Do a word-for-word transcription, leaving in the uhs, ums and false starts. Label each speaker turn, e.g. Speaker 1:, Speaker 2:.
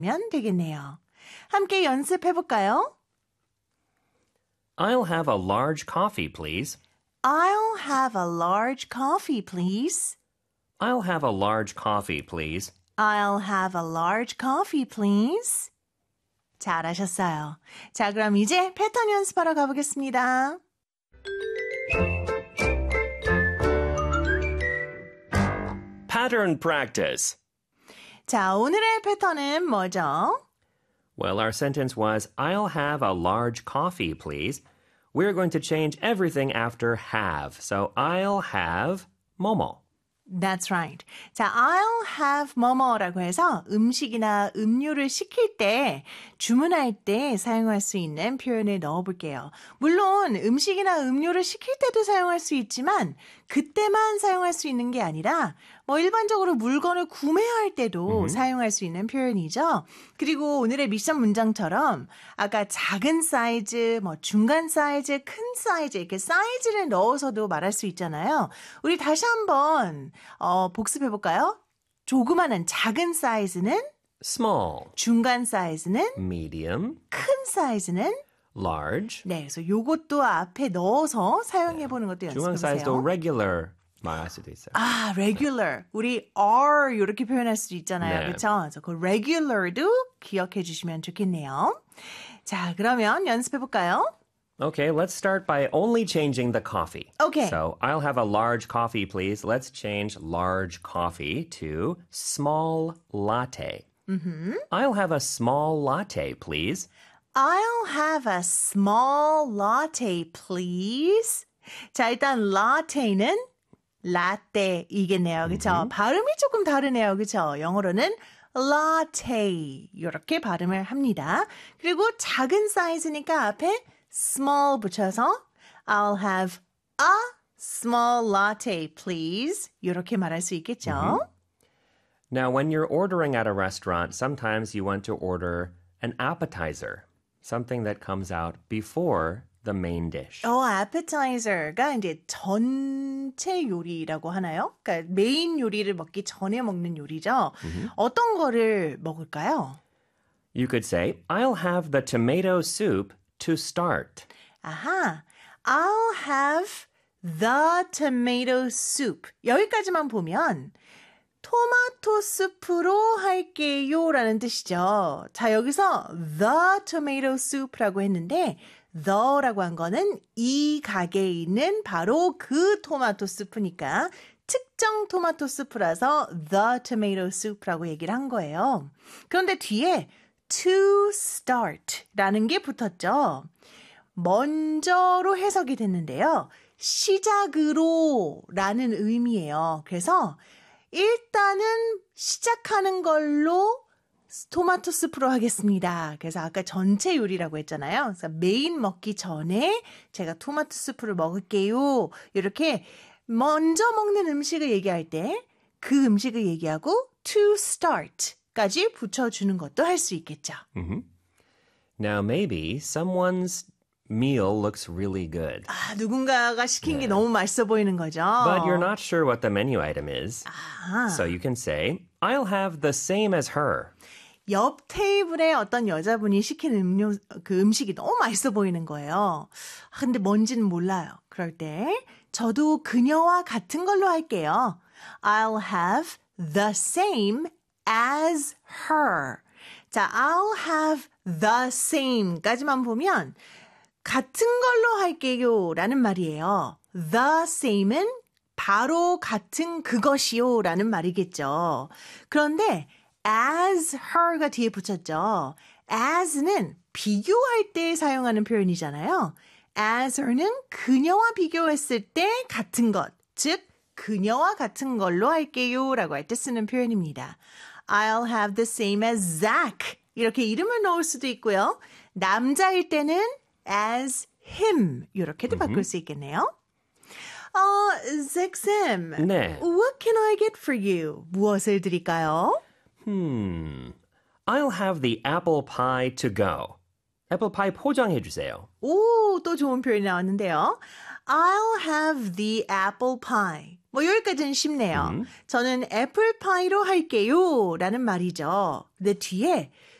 Speaker 1: 면 되겠네요. 함께 연습해 볼까요?
Speaker 2: I'll have a large coffee, please.
Speaker 1: I'll have a large coffee, please.
Speaker 2: I'll have a large coffee, please.
Speaker 1: I'll have a large coffee, please. 잘하셨어요. 자, 그럼 이제 패턴 연습하러 가보겠습니다.
Speaker 2: Pattern practice.
Speaker 1: 자, 오늘의 패턴은 뭐죠?
Speaker 2: Well, our sentence was, I'll have a large coffee, please. We're going to change everything after have. So I'll have 뭐뭐.
Speaker 1: That's right. 자, I'll have 뭐뭐라고 해서 음식이나 음료를 시킬 때, 주문할 때 사용할 수 있는 표현을 넣어볼게요. 물론 음식이나 음료를 시킬 때도 사용할 수 있지만 그때만 사용할 수 있는 게 아니라 뭐 일반적으로 물건을 구매할 때도 mm-hmm. 사용할 수 있는 표현이죠. 그리고 오늘의 미션 문장처럼 아까 작은 사이즈, 뭐 중간 사이즈, 큰 사이즈 이렇게 사이즈를 넣어서도 말할 수 있잖아요. 우리 다시 한번 어, 복습해볼까요? 조그마한 작은 사이즈는
Speaker 2: small.
Speaker 1: 중간 사이즈는
Speaker 2: medium.
Speaker 1: 큰 사이즈는
Speaker 2: large.
Speaker 1: 네, 그래서 요것도 앞에 넣어서 사용해보는 것도 연습해보세요.
Speaker 2: 중간 사이즈도 regular 말할 수도 있어요.
Speaker 1: 아, regular. 우리 are 이렇게 표현할 수도 있잖아요.
Speaker 2: 네.
Speaker 1: 그렇죠? 그래서 그 regular도 기억해 주시면 좋겠네요. 자, 그러면 연습해볼까요?
Speaker 2: Okay, let's start by only changing the coffee.
Speaker 1: Okay.
Speaker 2: So I'll have a large coffee, please. Let's change large coffee to small latte.
Speaker 1: Mm-hmm.
Speaker 2: I'll have a small latte, please.
Speaker 1: I'll have a small latte, please. 자, 일단 latte는 라떼이겠네요. 그렇죠?
Speaker 2: Mm-hmm.
Speaker 1: 발음이 조금 다르네요. 그렇죠? 영어로는 latte 이렇게 발음을 합니다. 그리고 작은 사이즈니까 앞에 small 붙여서 I'll have a small latte, please. 이렇게 말할 수 있겠죠?
Speaker 2: Mm-hmm. Now, when you're ordering at a restaurant, sometimes you want to order an appetizer, something that comes out before the main dish.
Speaker 1: 어, appetizer가 이제 전체 요리라고 하나요? 그러니까 메인 요리를 먹기 전에 먹는 요리죠.
Speaker 2: Mm-hmm.
Speaker 1: 어떤 거를 먹을까요?
Speaker 2: You could say, I'll have the tomato soup to start.
Speaker 1: 아하, I'll have the tomato soup. 여기까지만 보면 토마토 수프로 할게요 라는 뜻이죠. 자, 여기서 the tomato soup라고 했는데 the라고 한 거는 이 가게에 있는 바로 그 토마토 수프니까 특정 토마토 수프라서 the tomato soup라고 얘기를 한 거예요. 그런데 뒤에 to start라는 게 붙었죠. 먼저로 해석이 됐는데요. 시작으로 라는 의미예요. 그래서 일단은 시작하는 걸로 토마토 수프로 하겠습니다. 그래서 아까 전체 요리라고 했잖아요. 그래서 메인 먹기 전에 제가 토마토 수프를 먹을게요. 이렇게 먼저 먹는 음식을 얘기할 때 그 음식을 얘기하고 to start까지 붙여주는 것도 할 수 있겠죠.
Speaker 2: Mm-hmm. Now, maybe someone's meal looks really good.
Speaker 1: 아, 누군가가 시킨 게
Speaker 2: 네.
Speaker 1: 너무 맛있어 보이는 거죠.
Speaker 2: But you're not sure what the menu item is.
Speaker 1: 아.
Speaker 2: So you can say, I'll have the same as her.
Speaker 1: 옆 테이블에 어떤 여자분이 시킨 음료, 그 음식이 너무 맛있어 보이는 거예요. 아, 근데 뭔지는 몰라요. 그럴 때 저도 그녀와 같은 걸로 할게요. I'll have the same as her. 자, I'll have the same까지만 보면 같은 걸로 할게요 라는 말이에요. The same은 바로 같은 그것이요 라는 말이겠죠. 그런데 as her가 뒤에 붙였죠. as는 비교할 때 사용하는 표현이잖아요. as her는 그녀와 비교했을 때 같은 것, 즉 그녀와 같은 걸로 할게요 라고 할 때 쓰는 표현입니다. I'll have the same as Zach. 이렇게 이름을 넣을 수도 있고요. 남자일 때는 as him 이렇게도
Speaker 2: Mm-hmm.
Speaker 1: 바꿀 수 있겠네요. 어, 잭쌤.
Speaker 2: 네.
Speaker 1: What can I get for you? 무엇을 드릴까요?
Speaker 2: Hmm. I'll have the apple pie to go. 애플 파이 포장해 주세요.
Speaker 1: 오, 또 좋은 표현이 나왔는데요. I'll have the apple pie. 뭐 여기까지는 쉽네요. 저는 애플파이로 할게요 라는 말이죠. 근데 뒤에